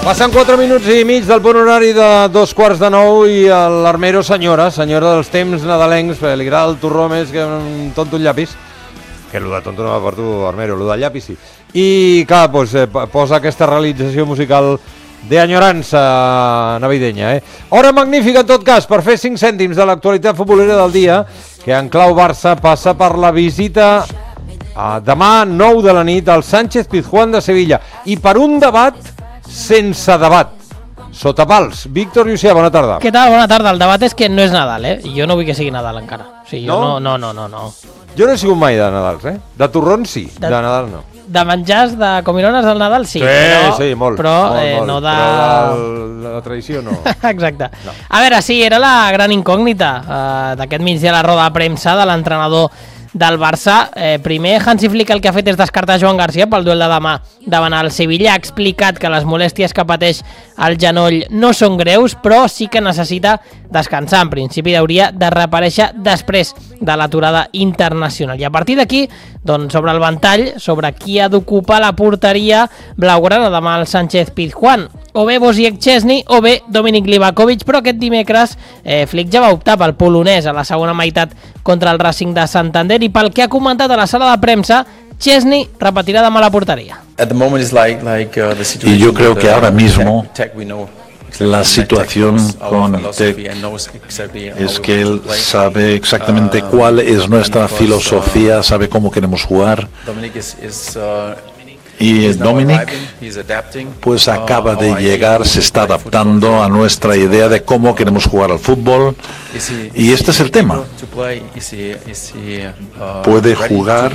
Passen 4 minuts i mig del punt horari de 8:45 i l'Armero, senyora dels temps nadalencs, li agrada el torró més que un tonto un llapis, que el de tonto no va per tu, Armero, el de llapis sí. I clar, doncs, posa aquesta realització musical d'enyorança navideña. Hora magnífica en tot cas per fer 5 cèntims de l'actualitat futbolera del dia, que en clau Barça passa per la visita demà 9 de la nit al Sánchez Pizjuán de Sevilla i per un debat sense debat, sota pals. Víctor Llucià, bona tarda. Què tal? Bona tarda. El debat és que no és Nadal, Jo no vull que sigui Nadal encara. O sigui, no? No. Jo no he sigut mai de Nadals, De torrons sí, de Nadal no. De menjars, de comilones del Nadal sí. Sí, molt. Però molt. no de... Però la tradició no. Exacte. No. A veure, sí, era la gran incògnita d'aquest migdia a la roda de premsa de l'entrenador del Barça. Primer, Hansi Flick el que ha fet és descartar Joan Garcia pel duel de demà davant el Sevilla. Ha explicat que les molèsties que pateix el genoll no són greus, però sí que necessita descansar. En principi hauria de reaparèixer després de l'aturada internacional. I a partir d'aquí, doncs, sobre el ventall, sobre qui ha d'ocupar la porteria blaugrana demà al Sánchez Pizjuán. O bé Wojciech Szczesny o bé Dominik Livakovic, però aquest dimecres Flick ja va optar pel polonès a la segona meitat contra el Racing de Santander i pel que ha comentat a la sala de premsa, Szczesny repetirà demà la porteria. Y yo creo que ahora mismo la situación con Tec es que él sabe exactamente cuál es nuestra filosofía, sabe cómo queremos jugar. Y Dominic pues acaba de llegar, se está adaptando a nuestra idea de cómo queremos jugar al fútbol y este es el tema. Puede jugar,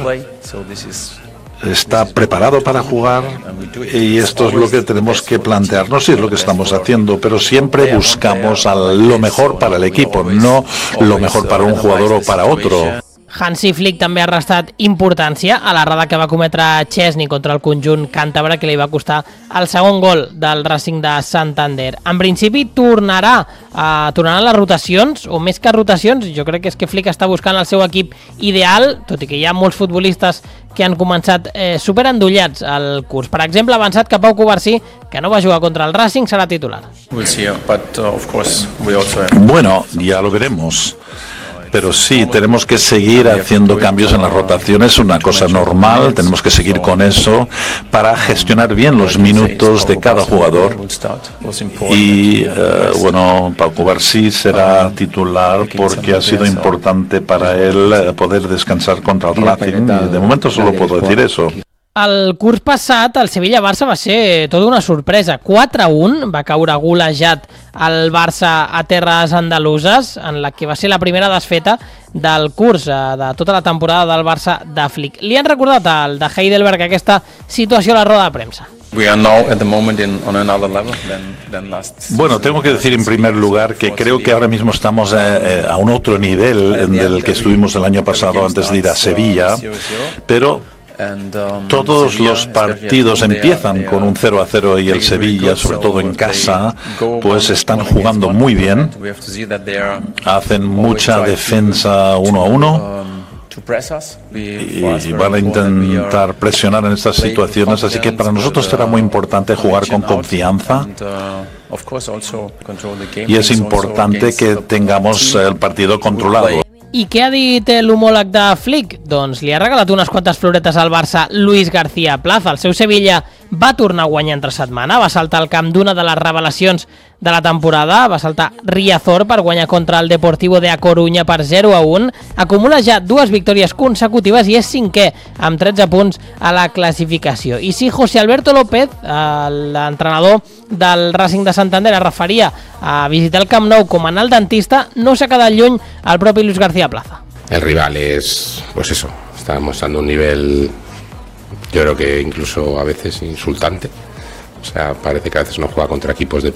está preparado para jugar y esto es lo que tenemos que plantearnos y es lo que estamos haciendo, pero siempre buscamos lo mejor para el equipo, no lo mejor para un jugador o para otro. Hansi Flick també ha restat importància a l'errada que va cometre Szczesny contra el conjunt càntabre, que li va costar el segon gol del Racing de Santander. En principi tornaran les rotacions, o més que rotacions, jo crec que és que Flick està buscant el seu equip ideal, tot i que hi ha molts futbolistes que han començat superendollats al curs. Per exemple, ha avançat que Pau Covarsí, que no va jugar contra el Racing, serà titular. Bueno, ya lo veremos. Pero sí, tenemos que seguir haciendo cambios en las rotaciones, una cosa normal, tenemos que seguir con eso para gestionar bien los minutos de cada jugador. Y bueno, Pau Covarsí será titular porque ha sido importante para él poder descansar contra el Racing. Y de momento solo puedo decir eso. El curs passat, el Sevilla-Barça va ser tota una sorpresa. 4-1, va caure golejat el Barça a terres andaluses, en la que va ser la primera desfeta del curs, de tota la temporada del Barça de Flick. Li han recordat al de Heidelberg aquesta situació a la roda de premsa. Bueno, tengo que decir en primer lugar que creo que ahora mismo estamos a un otro nivel del que estuvimos el año pasado antes de ir a Sevilla, pero todos los partidos empiezan con un 0-0 y el Sevilla, sobre todo en casa, pues están jugando muy bien, hacen mucha defensa 1-1 y van a intentar presionar en estas situaciones, así que para nosotros será muy importante jugar con confianza y es importante que tengamos el partido controlado. I què ha dit l'homòleg de Flick? Doncs li ha regalat unes quantes floretes al Barça Luis García Plaza. El seu Sevilla va tornar a guanyar entre setmana, va saltar al camp d'una de les revelacions de la temporada, va saltar Riazor per guanyar contra el Deportivo de A Coruña per 0-1, acumula ja 2 victòries consecutives i és 5è amb 13 punts a la classificació. I si José Alberto López, l'entrenador del Racing de Santander, es referia a visitar el Camp Nou com a anar al dentista, no s'ha quedat lluny el propi Luis García Plaza. El rival es, pues eso, está mostrando un nivel, yo creo que incluso a veces insultante. O sea, parece que a veces no juega contra equipos de